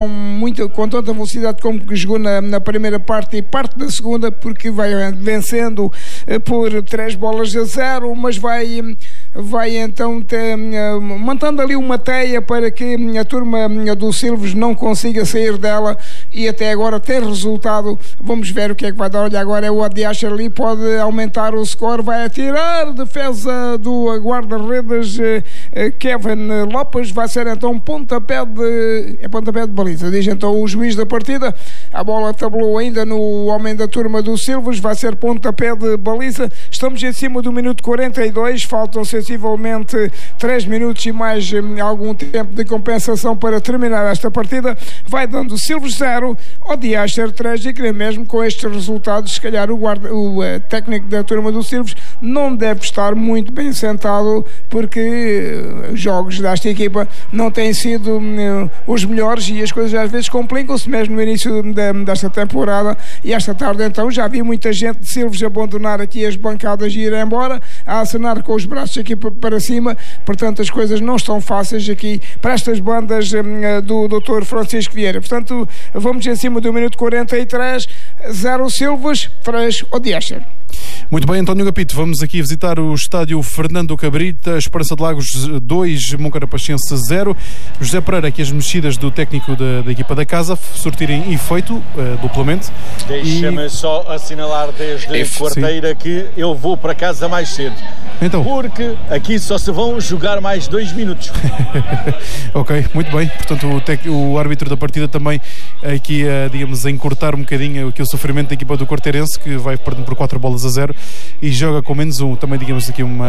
com tanta velocidade como que jogou na primeira parte e parte da segunda, porque vai vencendo por 3-0, mas vai então mantendo ali uma teia para que a turma do Silves não consiga sair dela, e até agora tem resultado. Vamos ver o que é que vai dar. Olha, agora é o Adiacher ali, pode aumentar o score, vai atirar, defesa do guarda-redes Kevin Lopes, vai ser então pontapé de baliza, diz então o juiz da partida. A bola tabelou ainda no homem da turma do Silves, vai ser pontapé de baliza. Estamos em cima do minuto 42, faltam sensivelmente 3 minutos e mais algum tempo de compensação para terminar esta partida. Vai dando Silves 0, Adiacher 3, e creio mesmo com estes resultados, se calhar o técnico da turma do Silves não deve estar muito bem sentado, porque os jogos desta equipa não têm sido os melhores, e as coisas às vezes complicam-se mesmo no início desta temporada. E esta tarde então já vi muita gente de Silves abandonar aqui as bancadas e ir embora, a acenar com os braços aqui para cima. Portanto, as coisas não estão fáceis aqui para estas bandas do Dr. Francisco Vieira. Portanto, vamos em cima do minuto 43, 0 Silves, 3 Adiacher. Muito bem, António Gapito, vamos aqui visitar o estádio Fernando Cabrita. Esperança de Lagos 2, Moncarapachense 0. José Pereira, que as mexidas do técnico da equipa da casa surtirem efeito duplamente. Deixa-me só assinalar desde quarteira que eu vou para casa mais cedo. Então. Porque aqui só se vão jogar mais 2 minutos. Ok, muito bem. Portanto, o árbitro da partida também aqui, digamos, a encurtar um bocadinho aqui o sofrimento da equipa do Quarteirense, que vai perdendo por 4-0 e joga com menos um. Também, digamos, aqui um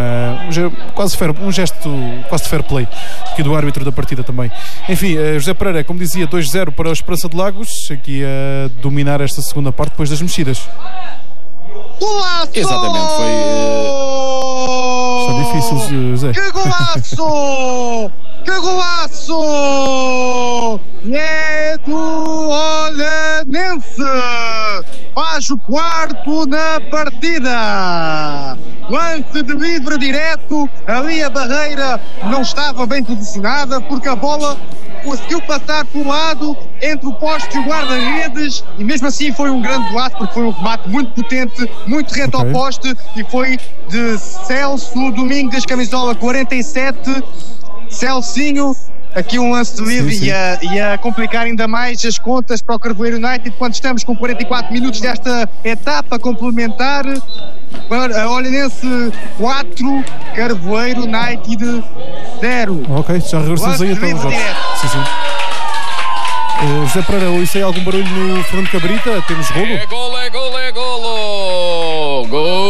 gesto quase de fair play aqui do árbitro da partida também. Enfim, José Pereira, como dizia, 2-0 para a Esperança de Lagos, aqui a dominar esta segunda parte depois das mexidas. Golaço! Exatamente, foi... Está difícil, José. Que golaço! Que golaço! É do Olhanense! Faz o quarto na partida! Lance de livre direto, ali a barreira não estava bem posicionada, porque a bola conseguiu passar por um lado entre o poste e o guarda-redes, e mesmo assim foi um grande golaço, porque foi um remate muito potente, muito reto ao poste, e foi de Celso Domingues, camisola 47. Celcinho, aqui um lance de livre. Sim. E a complicar ainda mais as contas para o Carvoeiro United, quando estamos com 44 minutos desta etapa complementar. Para a Olhanense 4, Carvoeiro United 0. Ok, já regressamos aí então. Sim. José Pereira, ouço aí algum barulho no Fernando Cabrita? Temos golo? É golo!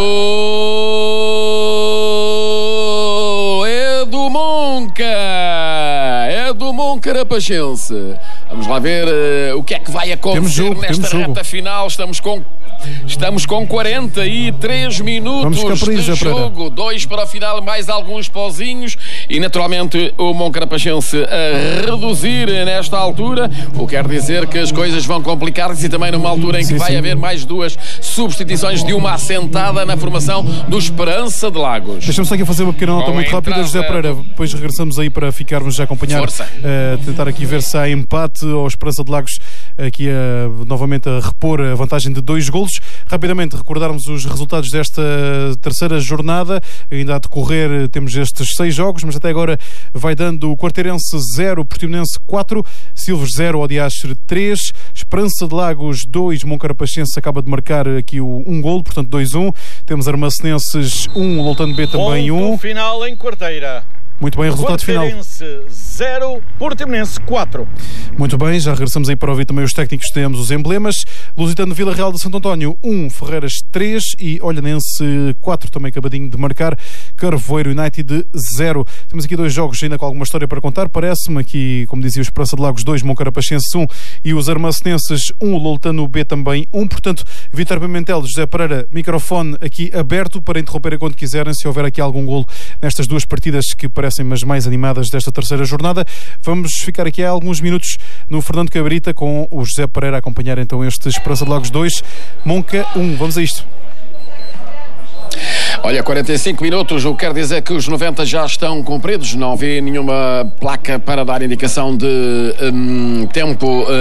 Gol! É do Monca! É do Moncarapachense. Vamos lá ver o que é que vai acontecer nesta reta final. Estamos com 43 minutos de jogo, 2 para o final, mais alguns pauzinhos, e naturalmente o Moncarapachense a reduzir nesta altura, o que quer dizer que as coisas vão complicar-se, e também numa altura em que vai haver mais 2 substituições de uma assentada na formação do Esperança de Lagos. Deixa-me só aqui fazer uma pequena nota muito rápida, José Pereira, depois regressamos aí para ficarmos a acompanhar, tentar aqui ver se há empate ou Esperança de Lagos aqui novamente a repor a vantagem de 2 golos. Rapidamente recordarmos os resultados desta terceira jornada. Ainda a decorrer temos estes 6 jogos, mas até agora vai dando o Quarteirense 0, Portimonense 4, Silves 0, Adiacher 3, Esperança de Lagos 2, Moncarapachense acaba de marcar aqui um golo, portanto 2-1. Temos Armacenenses 1, Loutano B também 1. Ponto final em Quarteira. Muito bem, resultado final. Quarteirense 0, Portimonense 4. Muito bem, já regressamos aí para ouvir também os técnicos, temos os emblemas. Lusitano Vila Real de Santo António 1, Ferreiras 3 e Olhanense 4, também acabadinho de marcar. Carvoeiro United 0. Temos aqui 2 jogos ainda com alguma história para contar, parece-me. Aqui, como dizia, o Esperança de Lagos 2, Moncarapachense 1 e os Armacenenses 1, Loutano B também 1. Portanto, Vítor Pimentel, José Pereira, microfone aqui aberto para interromper quando quiserem, se houver aqui algum golo nestas 2 partidas que parecem mas mais animadas desta terceira jornada. Vamos ficar aqui há alguns minutos no Fernando Cabrita com o José Pereira a acompanhar então este Esperança de Lagos 2, Monca 1. Vamos a isto. Olha, 45 minutos, o que quer dizer que os 90 já estão cumpridos. Não vi nenhuma placa para dar indicação de tempo